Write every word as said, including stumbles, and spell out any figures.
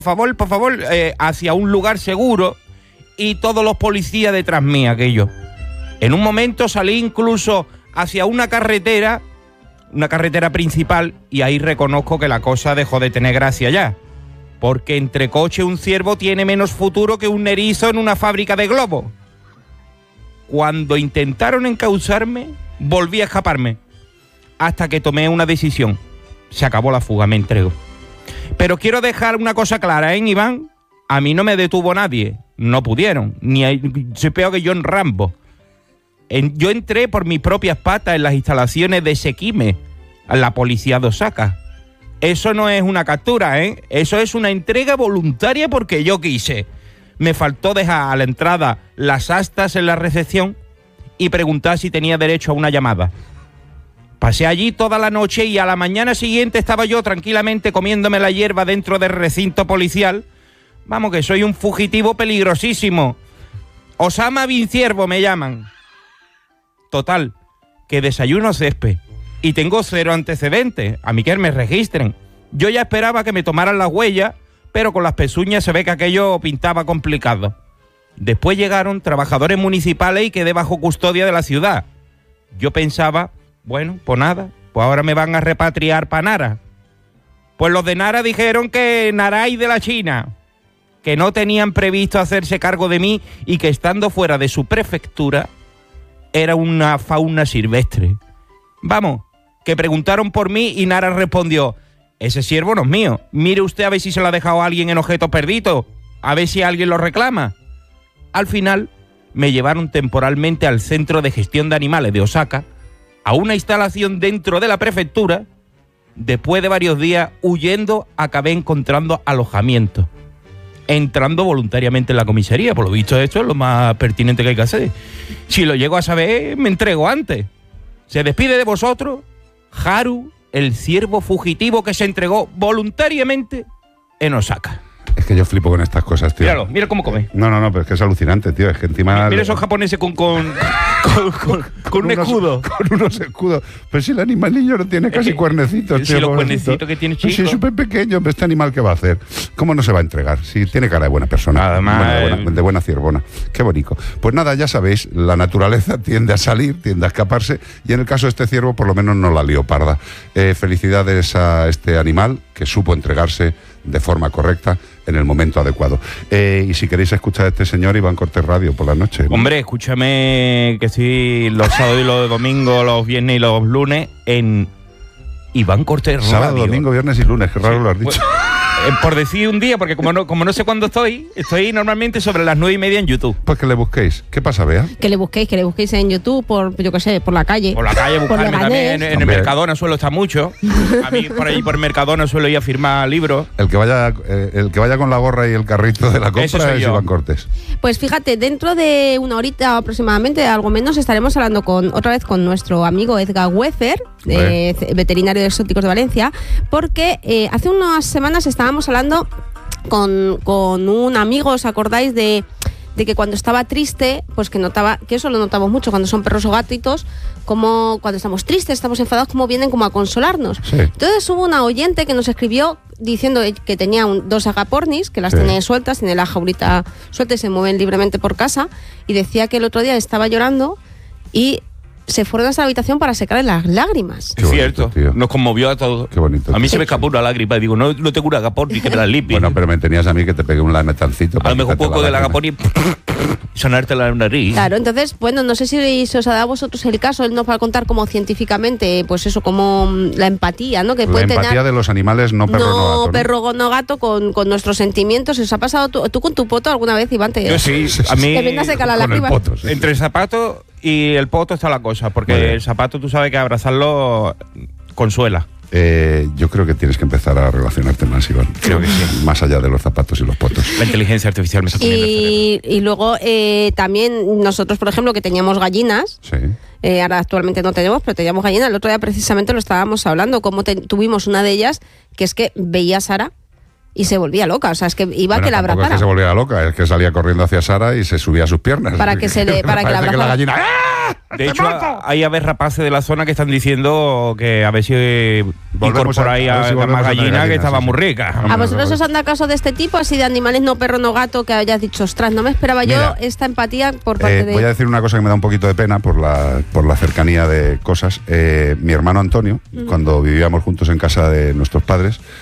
por favor, por favor, eh, hacia un lugar seguro y todos los policías detrás mía, aquello. En un momento salí incluso hacia una carretera, una carretera principal, y ahí reconozco que la cosa dejó de tener gracia ya. Porque entre coche un ciervo tiene menos futuro que un erizo en una fábrica de globos. Cuando intentaron encauzarme, volví a escaparme. Hasta que tomé una decisión. Se acabó la fuga, me entrego. Pero quiero dejar una cosa clara, ¿eh, Iván? A mí no me detuvo nadie. No pudieron. Ni hay, soy peor que John Rambo. En, yo entré por mis propias patas en las instalaciones de Sekime, a la policía de Osaka. Eso no es una captura, ¿eh? Eso es una entrega voluntaria porque yo quise. Me faltó dejar a la entrada las astas en la recepción y preguntar si tenía derecho a una llamada. Pasé allí toda la noche y a la mañana siguiente estaba yo tranquilamente comiéndome la hierba dentro del recinto policial. Vamos, que soy un fugitivo peligrosísimo. Osama Bin Ciervo me llaman. Total, que desayuno césped y tengo cero antecedentes. A mí que me registren. Yo ya esperaba que me tomaran las huellas, pero con las pezuñas se ve que aquello pintaba complicado. Después llegaron trabajadores municipales y quedé bajo custodia de la ciudad. Yo pensaba, bueno, pues nada, pues ahora me van a repatriar para Nara. Pues los de Nara dijeron que Naray de la China, que no tenían previsto hacerse cargo de mí y que estando fuera de su prefectura era una fauna silvestre. Vamos, que preguntaron por mí y Nara respondió, ese ciervo no es mío, mire usted a ver si se lo ha dejado a alguien en objetos perdidos, a ver si alguien lo reclama. Al final me llevaron temporalmente al Centro de Gestión de Animales de Osaka, a una instalación dentro de la prefectura. Después de varios días huyendo, acabé encontrando alojamiento, entrando voluntariamente en la comisaría. Por lo visto esto es lo más pertinente que hay que hacer. Si lo llego a saber, me entrego antes. Se despide de vosotros Haru, el ciervo fugitivo que se entregó voluntariamente en Osaka. Es que yo flipo con estas cosas, tío. Míralo, mira cómo come. No, no, no, pero es que es alucinante, tío. Es que encima... Mira, mira esos japoneses con, con, con, con, con un unos, escudo. Con unos escudos. Pero si el animal niño no tiene casi que, cuernecitos, si tío. los cuernecitos que tiene chico. Sí, es súper pequeño. ¿Este animal qué va a hacer? ¿Cómo no se va a entregar? Si tiene cara de buena persona. Además, bueno, de, buena, de buena ciervona. Qué bonito. Pues nada, ya sabéis, la naturaleza tiende a salir, tiende a escaparse, y en el caso de este ciervo, por lo menos no la lió parda. Eh, felicidades a este animal que supo entregarse de forma correcta en el momento adecuado. Eh, y si queréis escuchar a este señor, Iván Cortés Radio por la noche, ¿no? Hombre, escúchame que sí, los sábados y los domingos, los viernes y los lunes en Iván Cortés Radio. Sábado, domingo, viernes y lunes, qué raro sí, lo has dicho. Pues, eh, por decir un día, porque como no, como no sé cuándo estoy, estoy normalmente sobre las nueve y media en YouTube. Pues que le busquéis. ¿Qué pasa, Bea? Que le busquéis, que le busquéis en YouTube, por, yo qué sé, por la calle. Por la calle, buscarme también. En, en el Mercadona suelo estar mucho. A mí por ahí por el Mercadona suelo ir a firmar libros. El que vaya, eh, el que vaya con la gorra y el carrito de la compra es yo. Iván Cortés. Pues fíjate, dentro de una horita aproximadamente, algo menos, estaremos hablando con otra vez con nuestro amigo Edgar Wefer, eh, veterinario de exóticos de Valencia, porque eh, hace unas semanas estábamos hablando con, con un amigo, ¿os acordáis de, de que cuando estaba triste, pues que notaba, que eso lo notamos mucho cuando son perros o gatitos, como cuando estamos tristes, estamos enfadados, como vienen como a consolarnos. Sí. Entonces hubo una oyente que nos escribió diciendo que tenía un, dos agapornis, que las sí. tiene sueltas, tiene la jaulita suelta y se mueven libremente por casa, y decía que el otro día estaba llorando y se fueron a esa habitación para secarle las lágrimas. Es cierto, tío. Nos conmovió a todos. Qué bonito. A mí tío. se me escapó una lágrima y digo, no, no tengo un agaporni que me la limpie. Bueno, pero me tenías a mí que te pegué un lametancito. A lo mejor un poco del agaporni sonarte la nariz. Claro, entonces, bueno, no sé si se os ha dado a vosotros el caso, él nos va a contar como científicamente, pues eso, como la empatía, ¿no? Que la puede empatía tener, de los animales, no perro, no, no gato. No perro, no gato, con, con nuestros sentimientos. ¿Os ha pasado tú, tú con tu poto alguna vez, Iván? Te, Yo sí, a mí... Te venga a secar la con lágrima. El poto, sí, Entre el zapato y el poto está la cosa, porque el zapato tú sabes que abrazarlo consuela. Eh, yo creo que tienes que empezar a relacionarte más, Iván. Creo que sí. Más allá de los zapatos y los potos. La inteligencia artificial me está poniendo y, el cerebro. Y luego eh, también nosotros, por ejemplo, que teníamos gallinas, sí. eh, ahora actualmente no tenemos, pero teníamos gallinas. El otro día precisamente lo estábamos hablando, como te, tuvimos una de ellas, que es que veía a Sara y se volvía loca, o sea, es que iba Bueno, que la tampoco es que se abrazara. volvía loca, es que salía corriendo hacia Sara y se subía a sus piernas. Para que se le- para que la Parece la abrazara. gallina... ¡Ah! De ¡Te hecho, mato! hay aves rapaces de la zona que están diciendo que a ver si Volvemos incorporáis a- a a, ver si la volvemos más a tener gallina, que gallinas, estaba sí, muy sí. rica. ¿A vosotros os han dado casos de este tipo, así de animales no perro, no gato, que hayas dicho, ostras, no me esperaba Mira, yo esta empatía por parte Eh, de... voy a decir una cosa que me da un poquito de pena por la, por la cercanía de cosas. Eh, mi hermano Antonio, cuando vivíamos juntos en casa de nuestros padres,